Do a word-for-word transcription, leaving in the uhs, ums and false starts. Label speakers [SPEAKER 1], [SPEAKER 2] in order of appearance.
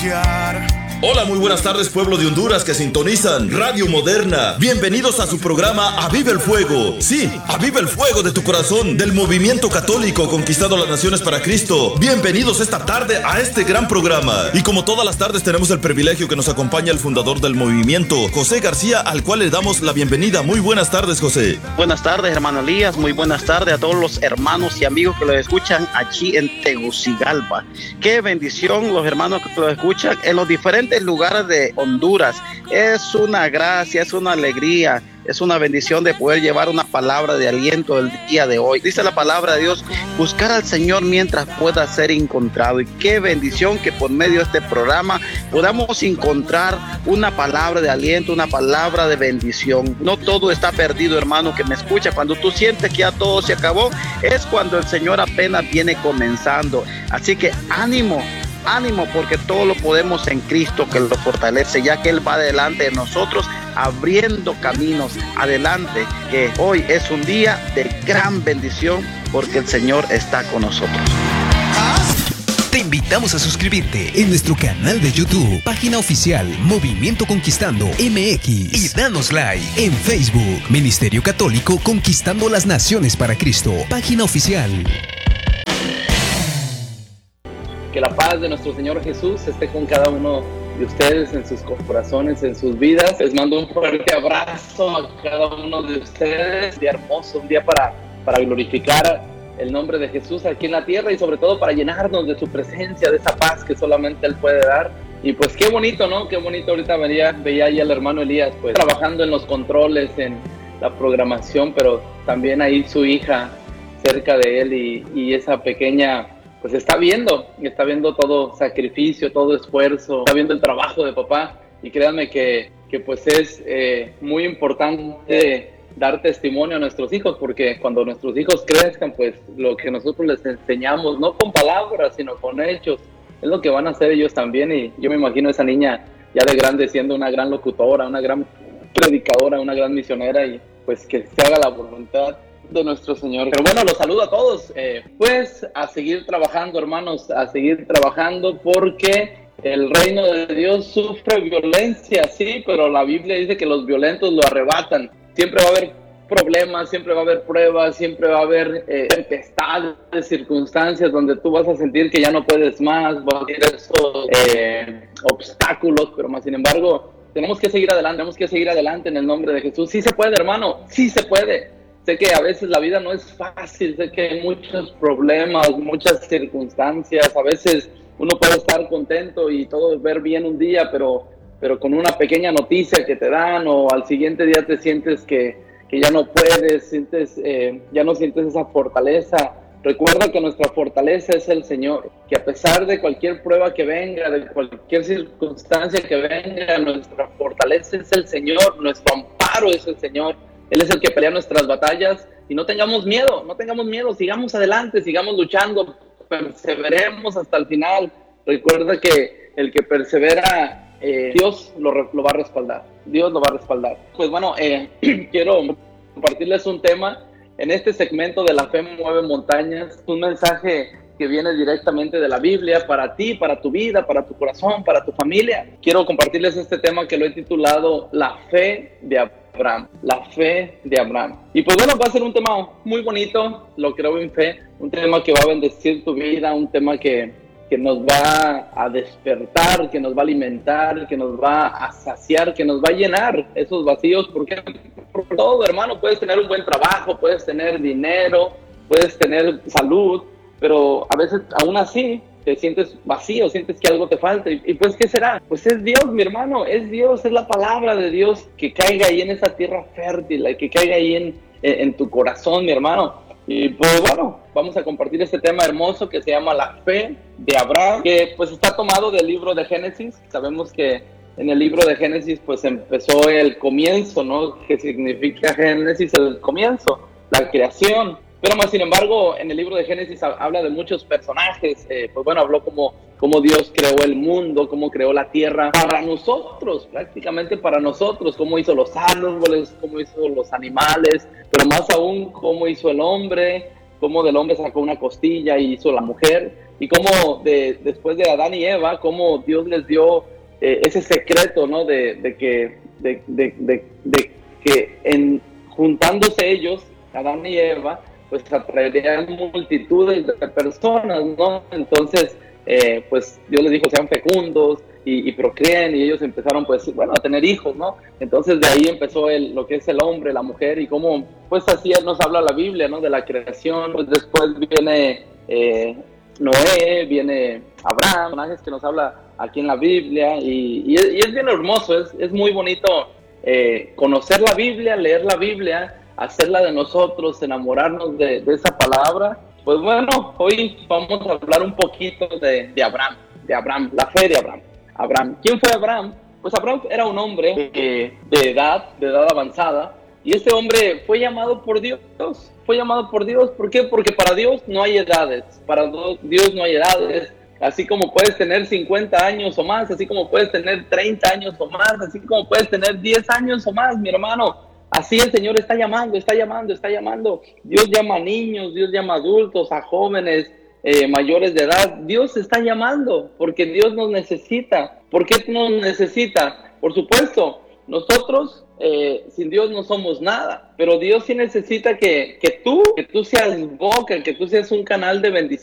[SPEAKER 1] brillar.
[SPEAKER 2] Hola, muy buenas tardes, pueblo de Honduras que sintonizan Radio Moderna. Bienvenidos a su programa Aviva el Fuego. Sí, aviva el fuego de tu corazón, del movimiento católico conquistando las naciones para Cristo. Bienvenidos esta tarde a este gran programa. Y como todas las tardes tenemos el privilegio que nos acompaña el fundador del movimiento, José García, al cual le damos la bienvenida. Muy buenas tardes, José.
[SPEAKER 3] Buenas tardes, hermano Elías. Muy buenas tardes a todos los hermanos y amigos que lo escuchan aquí en Tegucigalpa. Qué bendición los hermanos que lo escuchan en los diferentes lugares de Honduras. Es una gracia, es una alegría, es una bendición de poder llevar una palabra de aliento el día de hoy. Dice la palabra de Dios, buscar al Señor mientras pueda ser encontrado. Y qué bendición que por medio de este programa podamos encontrar una palabra de aliento, una palabra de bendición. No todo está perdido, hermano que me escucha. Cuando tú sientes que ya todo se acabó, es cuando el Señor apenas viene comenzando. Así que ánimo. Ánimo, porque todo lo podemos en Cristo que lo fortalece, ya que Él va delante de nosotros abriendo caminos adelante, que hoy es un día de gran bendición porque el Señor está con nosotros.
[SPEAKER 4] Te invitamos a suscribirte en nuestro canal de YouTube, página oficial Movimiento Conquistando M X, y danos like en Facebook, Ministerio Católico Conquistando las Naciones para Cristo, página oficial.
[SPEAKER 5] Que la paz de nuestro Señor Jesús esté con cada uno de ustedes en sus corazones, en sus vidas. Les mando un fuerte abrazo a cada uno de ustedes. Un día hermoso, un día para, para glorificar el nombre de Jesús aquí en la tierra y sobre todo para llenarnos de su presencia, de esa paz que solamente Él puede dar. Y pues qué bonito, ¿no? Qué bonito. Ahorita veía, veía ahí al hermano Elías pues trabajando en los controles, en la programación, pero también ahí su hija cerca de él y, y esa pequeña... pues está viendo, está viendo todo sacrificio, todo esfuerzo, está viendo el trabajo de papá y créanme que, que pues es eh, muy importante dar testimonio a nuestros hijos porque cuando nuestros hijos crezcan pues lo que nosotros les enseñamos, no con palabras sino con hechos, es lo que van a hacer ellos también y yo me imagino a esa niña ya de grande siendo una gran locutora, una gran predicadora, una gran misionera y pues que se haga la voluntad de nuestro Señor. Pero bueno, los saludo a todos, eh, pues a seguir trabajando, hermanos, a seguir trabajando porque el reino de Dios sufre violencia, sí, pero la Biblia dice que los violentos lo arrebatan. Siempre va a haber problemas, siempre va a haber pruebas, siempre va a haber eh, tempestades, circunstancias donde tú vas a sentir que ya no puedes más, vas a tener esos eh, obstáculos, pero más sin embargo, tenemos que seguir adelante, tenemos que seguir adelante en el nombre de Jesús. Sí se puede, hermano, sí se puede. Sé que a veces la vida no es fácil, sé que hay muchos problemas, muchas circunstancias, a veces uno puede estar contento y todo ver bien un día, pero, pero con una pequeña noticia que te dan o al siguiente día te sientes que, que ya no puedes, sientes, eh, ya no sientes esa fortaleza. Recuerda que nuestra fortaleza es el Señor, que a pesar de cualquier prueba que venga, de cualquier circunstancia que venga, nuestra fortaleza es el Señor, nuestro amparo es el Señor. Él es el que pelea nuestras batallas y no tengamos miedo, no tengamos miedo, sigamos adelante, sigamos luchando, perseveremos hasta el final. Recuerda que el que persevera, eh, Dios lo, lo va a respaldar, Dios lo va a respaldar. Pues bueno, eh, quiero compartirles un tema en este segmento de La Fe Mueve Montañas, un mensaje que viene directamente de la Biblia para ti, para tu vida, para tu corazón, para tu familia. Quiero compartirles este tema que lo he titulado La Fe de Abraham, la fe de Abraham. Y pues bueno, va a ser un tema muy bonito, lo creo en fe, un tema que va a bendecir tu vida, un tema que, que nos va a despertar, que nos va a alimentar, que nos va a saciar, que nos va a llenar esos vacíos, porque por todo, hermano, puedes tener un buen trabajo, puedes tener dinero, puedes tener salud, pero a veces aún así te sientes vacío, sientes que algo te falta. ¿Y, y pues qué será? Pues es Dios, mi hermano, es Dios, es la palabra de Dios que caiga ahí en esa tierra fértil, que caiga ahí en, en, en tu corazón, mi hermano. Y pues bueno, vamos a compartir este tema hermoso que se llama La Fe de Abraham, que pues está tomado del libro de Génesis. Sabemos que en el libro de Génesis pues empezó el comienzo, ¿no? Que significa Génesis, el comienzo, la creación. Pero más sin embargo, en el libro de Génesis habla de muchos personajes. Eh, pues bueno, habló como, como Dios creó el mundo, cómo creó la tierra para nosotros, prácticamente para nosotros, cómo hizo los árboles, cómo hizo los animales, pero más aún cómo hizo el hombre, cómo del hombre sacó una costilla y hizo la mujer. y cómo de, después de Adán y Eva, cómo Dios les dio eh, ese secreto, ¿no? De, de que, de, de, de, de que en, juntándose ellos, Adán y Eva, pues atraerían multitudes de personas, ¿no? Entonces, eh, pues Dios les dijo, sean fecundos y, y procreen, y ellos empezaron, pues, bueno, a tener hijos, ¿no? Entonces de ahí empezó el, lo que es el hombre, la mujer, y cómo, pues así nos habla la Biblia, ¿no? De la creación. Pues después viene eh, Noé, viene Abraham, personajes que nos habla aquí en la Biblia, y, y, es, y es bien hermoso, es, es muy bonito eh, conocer la Biblia, leer la Biblia, hacerla de nosotros, enamorarnos de, de esa palabra. Pues bueno, hoy vamos a hablar un poquito de, de Abraham, de Abraham, la fe de Abraham. Abraham, ¿quién fue Abraham? Pues Abraham era un hombre eh, de edad, de edad avanzada, y este hombre fue llamado por Dios, fue llamado por Dios, ¿por qué? Porque para Dios no hay edades, para Dios no hay edades, así como puedes tener cincuenta años o más, así como puedes tener treinta años o más, así como puedes tener diez años o más, mi hermano. Así el Señor está llamando, está llamando, está llamando. Dios llama a niños, Dios llama a adultos, a jóvenes, eh, mayores de edad. Dios está llamando porque Dios nos necesita. ¿Por qué nos necesita? Por supuesto, nosotros eh, sin Dios no somos nada, pero Dios sí necesita que, que tú, que tú seas boca, que tú seas un canal de bendición